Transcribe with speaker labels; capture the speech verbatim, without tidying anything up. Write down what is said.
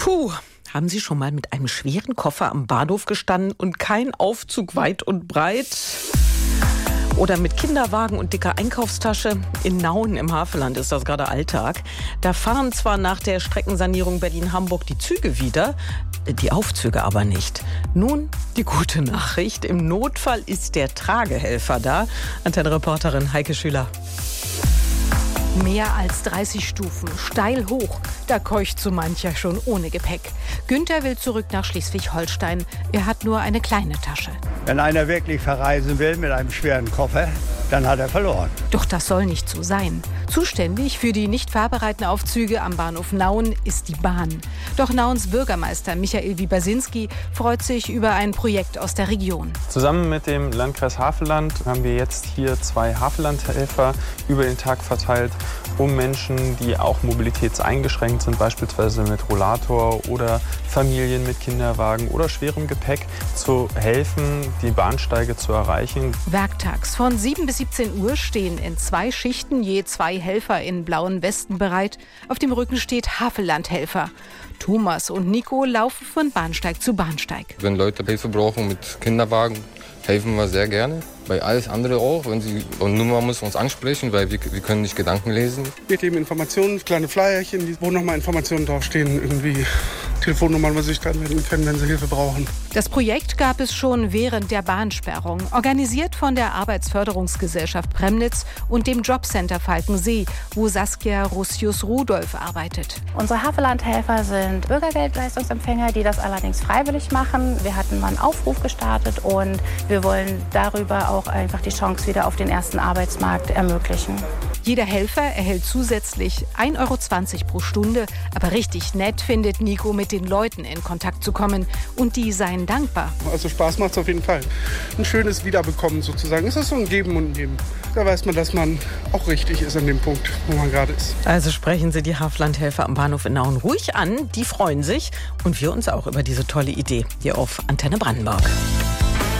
Speaker 1: Puh, haben Sie schon mal mit einem schweren Koffer am Bahnhof gestanden und kein Aufzug weit und breit? Oder mit Kinderwagen und dicker Einkaufstasche? In Nauen im Havelland ist das gerade Alltag. Da fahren zwar nach der Streckensanierung Berlin-Hamburg die Züge wieder, die Aufzüge aber nicht. Nun die gute Nachricht, im Notfall ist der Tragehelfer da. Antenne-Reporterin Heike Schüler.
Speaker 2: Mehr als dreißig Stufen, steil hoch. Da keucht so mancher schon ohne Gepäck. Günther will zurück nach Schleswig-Holstein. Er hat nur eine kleine Tasche.
Speaker 3: Wenn einer wirklich verreisen will mit einem schweren Koffer, dann hat er verloren.
Speaker 2: Doch das soll nicht so sein. Zuständig für die nicht fahrbereiten Aufzüge am Bahnhof Nauen ist die Bahn. Doch Nauens Bürgermeister Michael Wiebersinski freut sich über ein Projekt aus der Region.
Speaker 4: Zusammen mit dem Landkreis Havelland haben wir jetzt hier zwei Havellandhelfer über den Tag verteilt, um Menschen, die auch mobilitätseingeschränkt sind, beispielsweise mit Rollator oder Familien mit Kinderwagen oder schwerem Gepäck, zu helfen, die Bahnsteige zu erreichen.
Speaker 2: Werktags von sieben bis siebzehn Uhr stehen in zwei Schichten je zwei Helfer in blauen Westen bereit. Auf dem Rücken steht Havellandhelfer. Thomas und Nico laufen von Bahnsteig zu Bahnsteig.
Speaker 5: Wenn Leute Hilfe brauchen mit Kinderwagen, helfen wir sehr gerne. Bei alles andere auch, wenn sie und Nummer muss uns ansprechen, weil wir, wir können nicht Gedanken lesen.
Speaker 6: Wir geben Informationen, kleine Flyerchen, wo nochmal Informationen draufstehen, irgendwie Telefonnummern, wo sie sich dran wenden können, wenn sie Hilfe brauchen.
Speaker 2: Das Projekt gab es schon während der Bahnsperrung, organisiert von der Arbeitsförderungsgesellschaft Premnitz und dem Jobcenter Falkensee, wo Saskia Russius-Rudolph arbeitet.
Speaker 7: Unsere Havellandhelfer sind Bürgergeldleistungsempfänger, die das allerdings freiwillig machen. Wir hatten mal einen Aufruf gestartet und wir wollen darüber auch einfach die Chance wieder auf den ersten Arbeitsmarkt ermöglichen.
Speaker 2: Jeder Helfer erhält zusätzlich ein Euro zwanzig pro Stunde. Aber richtig nett findet Nico, mit den Leuten in Kontakt zu kommen. Und die seien dankbar.
Speaker 6: Also Spaß macht es auf jeden Fall. Ein schönes Wiederbekommen sozusagen. Es ist so ein Geben und Nehmen. Da weiß man, dass man auch richtig ist an dem Punkt, wo man gerade ist.
Speaker 1: Also sprechen Sie die Havellandhelfer am Bahnhof in Nauen ruhig an. Die freuen sich. Und wir uns auch über diese tolle Idee hier auf Antenne Brandenburg.